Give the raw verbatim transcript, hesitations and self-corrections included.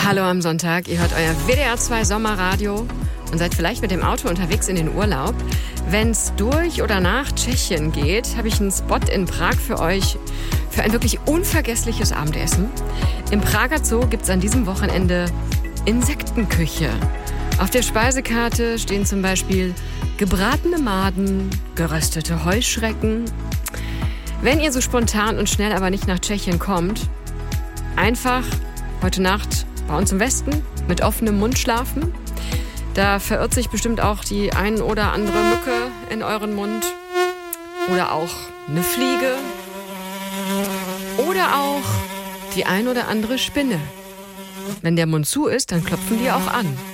Hallo am Sonntag, ihr hört euer W D R zwei Sommerradio und seid vielleicht mit dem Auto unterwegs in den Urlaub. Wenn es durch oder nach Tschechien geht, habe ich einen Spot in Prag für euch für ein wirklich unvergessliches Abendessen. Im Prager Zoo gibt es an diesem Wochenende Insektenküche. Auf der Speisekarte stehen zum Beispiel gebratene Maden, geröstete Heuschrecken. Wenn ihr so spontan und schnell aber nicht nach Tschechien kommt, einfach heute Nacht bei uns im Westen mit offenem Mund schlafen. Da verirrt sich bestimmt auch die ein oder andere Mücke in euren Mund. Oder auch eine Fliege. Oder auch die ein oder andere Spinne. Wenn der Mund zu ist, dann klopfen die auch an.